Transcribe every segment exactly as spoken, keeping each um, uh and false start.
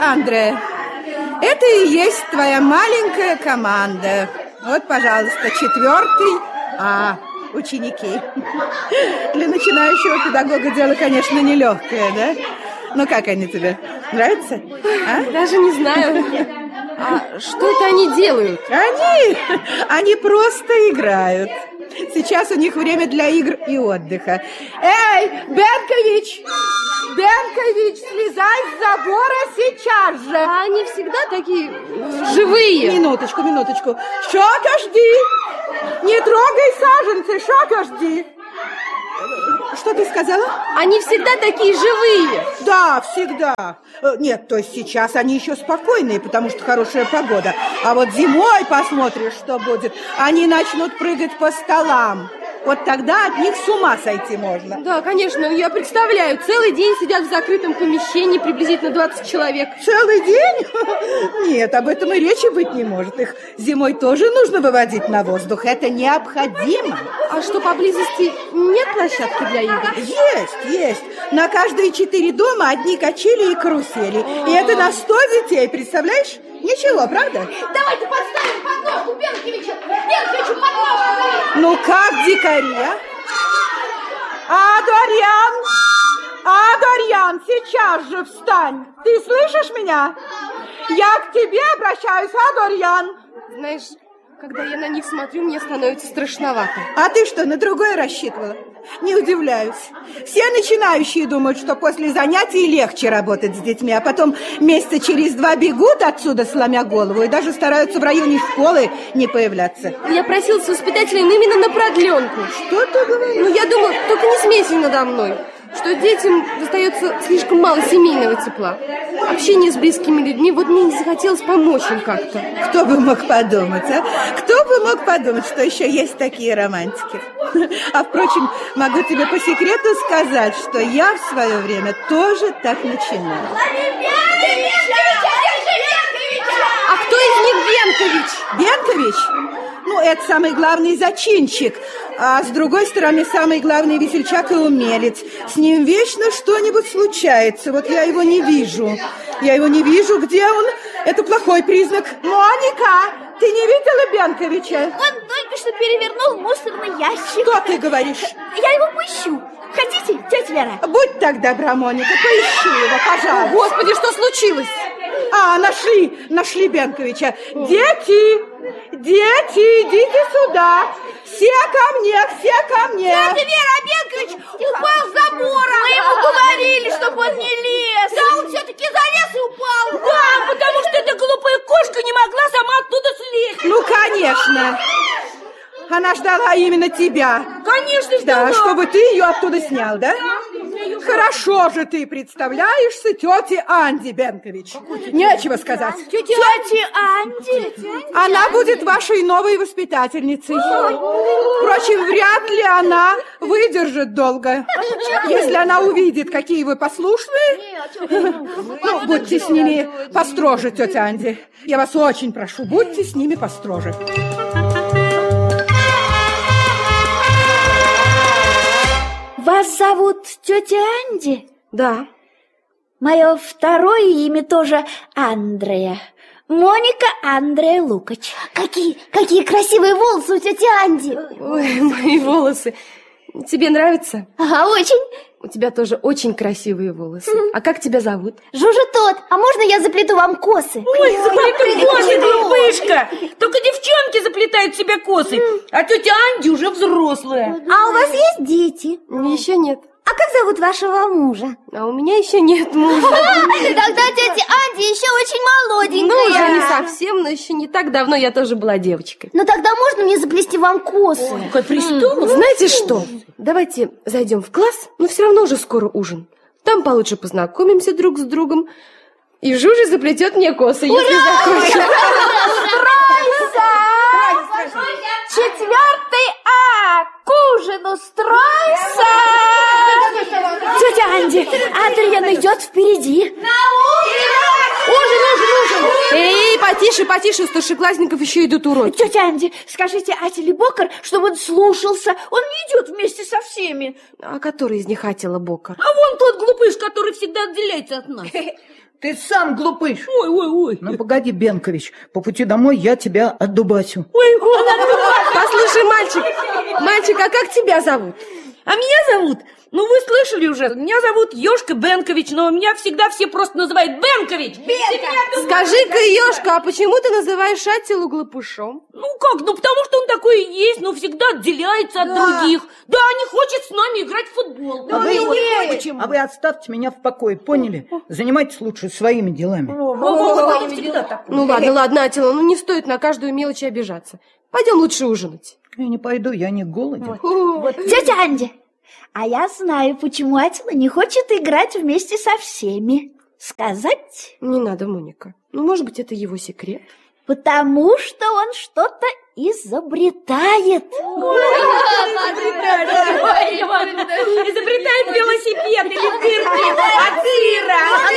Андре, это и есть твоя маленькая команда. Вот, пожалуйста, четвертый А ученики. Для начинающего педагога дело, конечно, нелегкое, да? Ну, как они тебе? Нравятся? А? Даже не знаю. А что это они делают? Они? Они просто играют. Сейчас у них время для игр и отдыха. Эй, Бенкович! Бенкович, слезай с забора сейчас же! А они всегда такие живые. Минуточку, минуточку. Что-то жди! Не трогай саженцы, что-то жди! Что ты сказала? Они всегда такие живые. Да, всегда. Нет, то есть сейчас они еще спокойные, потому что хорошая погода. А вот зимой посмотришь, что будет. Они начнут прыгать по столам. Вот тогда от них с ума сойти можно. Да, конечно, я представляю. Целый день сидят в закрытом помещении, приблизительно двадцать человек. Целый день? Нет, об этом и речи быть не может. Их зимой тоже нужно выводить на воздух. Это необходимо. А что, поблизости нет площадки для игр? Есть, есть. На каждые четыре дома одни качели и карусели. И это на сто детей, представляешь? Ничего, правда? Давайте подставим подножку Бенковича. Бенковичу подножку. Ну как дикари, а? А, Дориан! А, Дориан, сейчас же встань. Ты слышишь меня? Я к тебе обращаюсь, а, Дориан? Знаешь, когда я на них смотрю, мне становится страшновато. А ты что, на другое рассчитывала? Не удивляюсь. Все начинающие думают, что после занятий легче работать с детьми, а потом месяца через два бегут отсюда, сломя голову, и даже стараются в районе школы не появляться. Я просила с воспитателем именно на продленку. Что ты говоришь? Ну, я думаю, только не смейся надо мной, что детям достается слишком мало семейного тепла. Общение с близкими людьми, вот мне не захотелось помочь им как-то. Кто бы мог подумать, а? Кто бы мог подумать, что еще есть такие романтики? А, впрочем, могу тебе по секрету сказать, что я в свое время тоже так начинала. А кто из них Бенкович? Бенкович? Ну, это самый главный зачинщик. А с другой стороны, самый главный весельчак и умелец. С ним вечно что-нибудь случается. Вот я его не вижу. Я его не вижу. Где он? Это плохой признак. Моника, ты не видела Бенковича? Он только что перевернул мусорный ящик. Что ты говоришь? Я его поищу. Хотите, тетя Вера? Будь так добра, Моника, поищи его, пожалуйста. Господи, что случилось? А, нашли, нашли Бенковича. Дети, дети, идите сюда. Все ко мне, все ко мне. Тетя Вера, Бенкович упал с забора. Мы ему говорили, чтобы он не лез. Да, он все-таки залез и упал. Да, потому что эта глупая кошка не могла сама оттуда слезть. Ну, конечно. Она ждала именно тебя. Конечно, ждала. Да, чтобы ты ее оттуда снял, да? Хорошо же ты представляешься тете Анди, Бенкович. Нечего сказать. Тетя Анди. Она будет вашей новой воспитательницей. Впрочем, вряд ли она выдержит долго. Если она увидит, какие вы послушные. Ну, будьте с ними построже, тетя Анди. Я вас очень прошу, будьте с ними построже. Вас зовут тетя Анди? Да. Мое второе имя тоже Андрея. Моника Андрея Лукач. Какие, какие красивые волосы у тети Анди. Ой, мои волосы. Тебе нравится? Ага, очень. У тебя тоже очень красивые волосы. А как тебя зовут? Жужа тот. А можно я заплету вам косы? Ой, заплету косы, глупышка. Только девчонки заплетают себе косы, а тетя Анди уже взрослая. А у вас есть дети? Еще нет. А как зовут вашего мужа? А у меня еще нет мужа. Тогда тетя Анди еще очень молоденькая. Ну, уже не совсем, но еще не так давно я тоже была девочкой. Ну, тогда можно мне заплести вам косы? Как пристала? Знаете что? Давайте зайдем в класс, но все равно уже скоро ужин. Там получше познакомимся друг с другом. И Жужа заплетет мне косы, если захочет. Стройся! Четвертый А! К ужину стройся! Тетя Анди, Адриан идет впереди. На ужин! Ужин, ужин, ужин! Эй, потише, потише, у старшеклассников еще идут уроки. Тетя Анди, скажите Атиле Бокар, чтобы он слушался. Он не идет вместе со всеми. А который из них Атила Бокар? А вон тот глупыш, который всегда отделяется от нас. Ты сам глупыш. Ой, ой, ой. Ну, погоди, Бенкович, по пути домой я тебя отдубасю. Ой, ой. Послушай, мальчик, мальчик, а как тебя зовут? А меня зовут, ну вы слышали уже, меня зовут Ёшка Бенкович, но меня всегда все просто называют Бенкович. Бенка! Скажи-ка, Ёшка, а почему ты называешь Аттилу глупышом? Ну как, ну потому что он такой и есть, но всегда отделяется от Да. других. Да, не хочет с нами играть в футбол. А вы, Ну, не почему. а вы оставьте меня в покое, поняли? Занимайтесь лучше своими делами. О, всегда такой. Ну ладно, ладно, Аттила, ну не стоит на каждую мелочь обижаться. Пойдем лучше ужинать. Я не пойду, я не голоден. Тетя Анди, а я знаю, почему Аттила не хочет играть вместе со всеми. Сказать? Не надо, Моника. Ну, может быть, это его секрет. Потому что он что-то изобретает. Изобретает велосипед или дырки от сыра.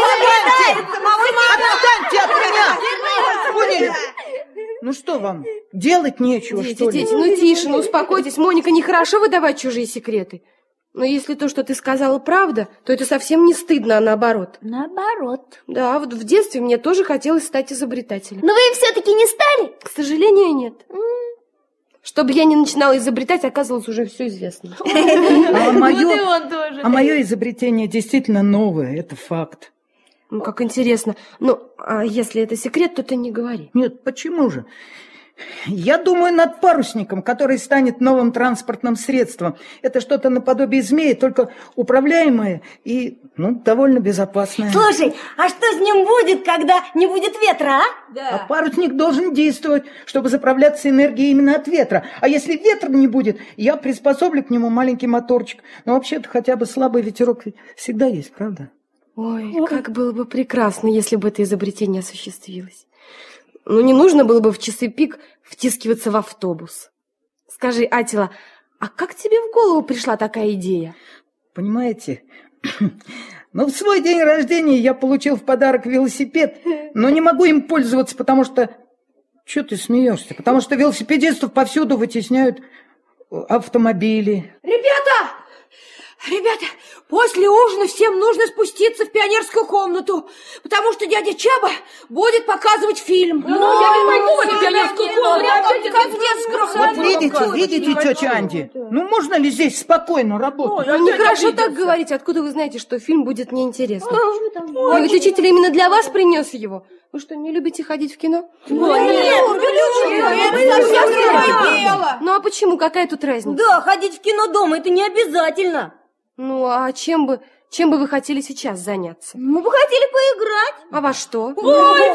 Отстаньте от меня! Поняли? Ну что вам, делать нечего, Дети, что ли? дети, ну тише, ну успокойтесь. Моника, нехорошо выдавать чужие секреты. Но если то, что ты сказала, правда, то это совсем не стыдно, а наоборот. Наоборот. Да, вот в детстве мне тоже хотелось стать изобретателем. Но вы все-таки не стали? К сожалению, нет. Чтобы я не начинала изобретать, оказывалось уже все известно. А мое, а мое изобретение действительно новое, это факт. Ну, как интересно. Ну, а если это секрет, то ты не говори. Нет, почему же? Я думаю над парусником, который станет новым транспортным средством. Это что-то наподобие змеи, только управляемое и, ну, довольно безопасное. Слушай, а что с ним будет, когда не будет ветра, а? А парусник должен действовать, чтобы заправляться энергией именно от ветра. А если ветра не будет, я приспособлю к нему маленький моторчик. Но вообще-то хотя бы слабый ветерок всегда есть, правда? Ой, как было бы прекрасно, если бы это изобретение осуществилось. Ну, не нужно было бы в часы пик втискиваться в автобус. Скажи, Аттила, а как тебе в голову пришла такая идея? Понимаете, ну, в свой день рождения я получил в подарок велосипед, но не могу им пользоваться, потому что... Чего ты смеешься? Потому что велосипедистов повсюду вытесняют автомобили. Ребята! Ребята, после ужина всем нужно спуститься в пионерскую комнату, потому что дядя Чаба будет показывать фильм. Ну, я не пойду в эту пионерскую комнату. Как в детском Вот видите, видите, тетя Анди? Ну, можно ли здесь спокойно работать? Ну, нехорошо так говорить. Откуда вы знаете, что фильм будет неинтересным? И ведь учитель именно для вас принес его. Вы что, не любите ходить в кино? Ну, а почему? Какая тут разница? Да, ходить в кино дома, это не обязательно. Ну, а чем бы, чем бы вы хотели сейчас заняться? Мы бы хотели поиграть. А во что? Ой,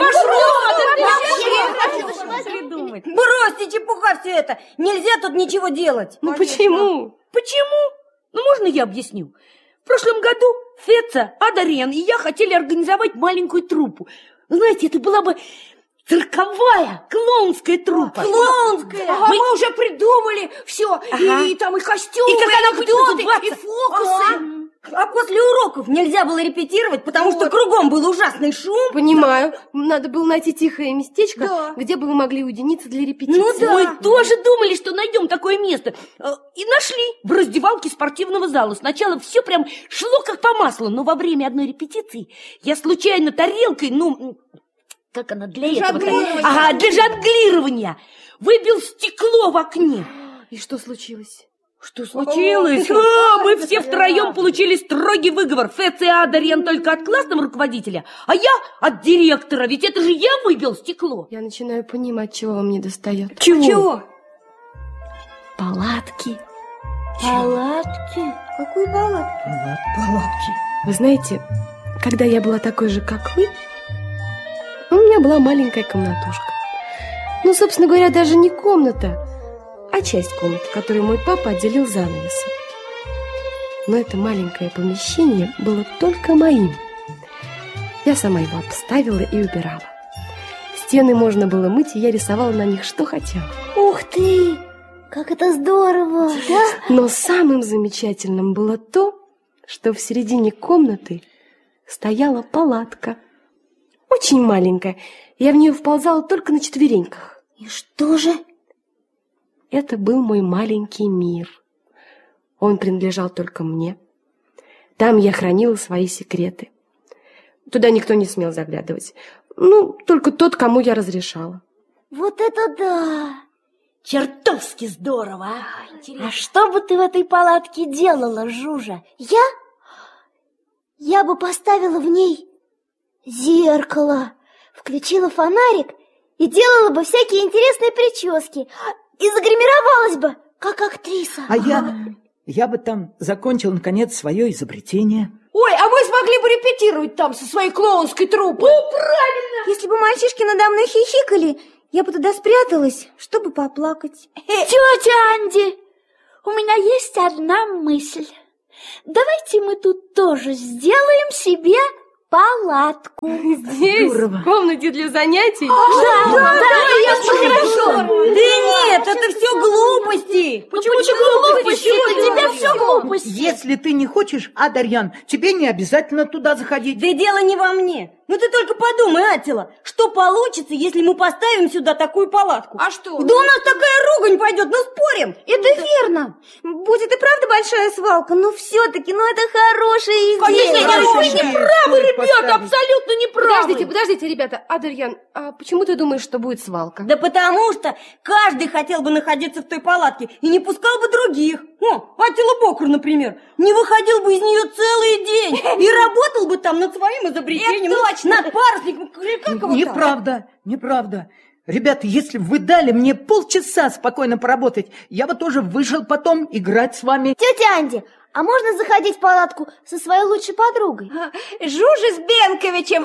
Придумать. Бросьте чепуха все это. Нельзя тут ничего делать. Ну, почему? Почему? Ну, можно я объясню? В прошлом году Феца, Адарен и я хотели организовать маленькую труппу. Знаете, это была бы цирковая, клоунская труппа. Клоунская. Ага, мы... мы уже придумали все. Ага. И, и там и костюмы, И как она будет анекдоты, называться? и фокусы. Ага. А после уроков нельзя было репетировать, потому что кругом был ужасный шум. Понимаю. Надо было найти тихое местечко, Да. где бы вы могли уединиться для репетиции. Ну да. Мы тоже думали, что найдем такое место. Э, И нашли в раздевалке спортивного зала. Сначала все прям шло как по маслу, но во время одной репетиции я случайно тарелкой, ну, как она для Для этого? жонглирования. Ага, для жонглирования. Выбил стекло в окне. И что случилось? Что случилось? А, мы все втроем получили строгий выговор. Фец и Адарен только от классного руководителя, а я от директора. Ведь это же я выбил стекло. Я начинаю понимать, чего вам не достает. Чего? Чего? Палатки. Палатки? Какую палатку? Палатки. Вы знаете, когда я была такой же, как вы, у меня была маленькая комнатушка. Ну, собственно говоря, даже не комната, а часть комнаты, которую мой папа отделил занавесом. Но это маленькое помещение было только моим. Я сама его обставила и убирала. Стены можно было мыть, и я рисовала на них, что хотела. Ух ты! Как это здорово, да? Но самым замечательным было то, что в середине комнаты стояла палатка. Очень маленькая. Я в нее вползала только на четвереньках. И что же? Это был мой маленький мир. Он принадлежал только мне. Там я хранила свои секреты. Туда никто не смел заглядывать. Ну, только тот, кому я разрешала. Вот это да! Чертовски здорово, а? А что бы ты в этой палатке делала, Жужа? Я? Я бы поставила в ней зеркало, включила фонарик и делала бы всякие интересные прически. И загримировалась бы, как актриса. А я, я бы там закончил, наконец, свое изобретение. Ой, а мы смогли бы репетировать там со своей клоунской труппой. О, правильно! Если бы мальчишки надо мной хихикали, я бы туда спряталась, чтобы поплакать. Тетя Анди, у меня есть одна мысль. Давайте мы тут тоже сделаем себе палатку. Здесь, в комнате для занятий? Да, да, да, Хорошо. Да нет, это все глупости. Почему глупости? У тебя все глупости. Если ты не хочешь, а, Дарьян, тебе не обязательно туда заходить. Да и дело не во мне. Ну ты только подумай, Атила, что получится, если мы поставим сюда такую палатку? А что? Да у нас такая ругань пойдет, ну спорим. Это верно. Будет и правда большая свалка, но все-таки, ну это хорошая идея. Конечно, вы не правы, ребята, абсолютно не правы. Подождите, подождите, ребята. Адарьян, а почему ты думаешь, что будет свалка? Да потому что каждый хотел бы находиться в той палатке и не пускал бы других. Ну, Атила Бокур, например, не выходил бы из нее целый день и работал бы там над своим изобретением. Это точно. Над парусником, или как его там? Неправда, неправда. Ребята, если бы вы дали мне полчаса спокойно поработать, я бы тоже вышел потом играть с вами. Тетя Анди, а можно заходить в палатку со своей лучшей подругой? Жужа с Бенковичем.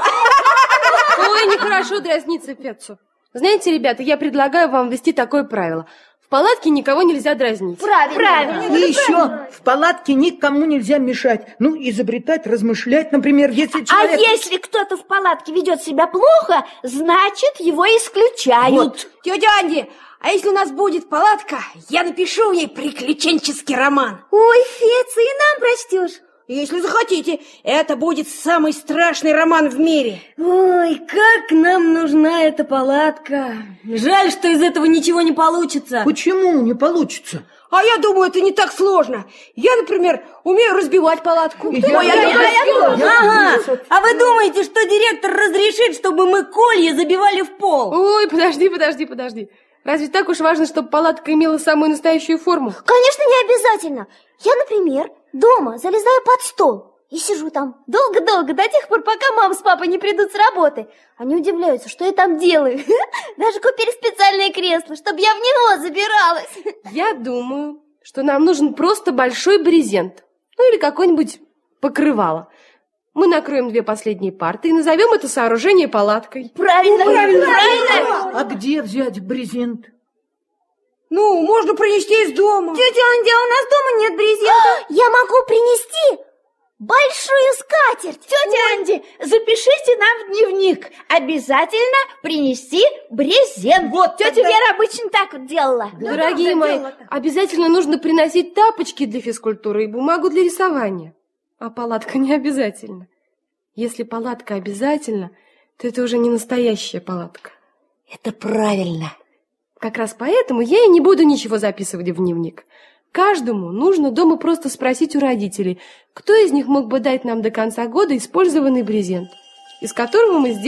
Ой, нехорошо дразниться Петцу. Знаете, ребята, я предлагаю вам ввести такое правило. В палатке никого нельзя дразнить. Правильно. Правильно. И еще в палатке никому нельзя мешать. Ну, изобретать, размышлять, например, если человек... А если кто-то в палатке ведет себя плохо, значит, его исключают. Вот. Тетя Анди, а если у нас будет палатка, я напишу ей приключенческий роман. Ой, Феца, и нам прочтешь. Если захотите, это будет самый страшный роман в мире. Ой, как нам нужна эта палатка. Жаль, что из этого ничего не получится. Почему не получится? А я думаю, это не так сложно. Я, например, умею разбивать палатку. И я- Ой, я- я- я- я- Ага, а вы думаете, что директор разрешит, чтобы мы колья забивали в пол? Ой, подожди, подожди, подожди. Разве так уж важно, чтобы палатка имела самую настоящую форму? Конечно, не обязательно. Я, например, дома залезаю под стол и сижу там долго-долго, до тех пор, пока мама с папой не придут с работы. Они удивляются, что я там делаю. Даже купили специальное кресло, чтобы я в него забиралась. Я думаю, что нам нужен просто большой брезент. Ну или какое-нибудь покрывало. Мы накроем две последние парты и назовем это сооружение палаткой. Правильно, правильно, правильно. А где взять брезент? Ну, можно принести из дома. Тетя Анди, а у нас дома нет брезента. Я могу принести большую скатерть. Тетя Анди, запишите нам в дневник. Обязательно принести брезент. Вот, тетя Вера обычно так вот делала. Дорогие мои, обязательно нужно приносить тапочки для физкультуры и бумагу для рисования. А палатка не обязательно. Если палатка обязательно, то это уже не настоящая палатка. Это правильно. Как раз поэтому я и не буду ничего записывать в дневник. Каждому нужно дома просто спросить у родителей, кто из них мог бы дать нам до конца года использованный брезент, из которого мы сделаем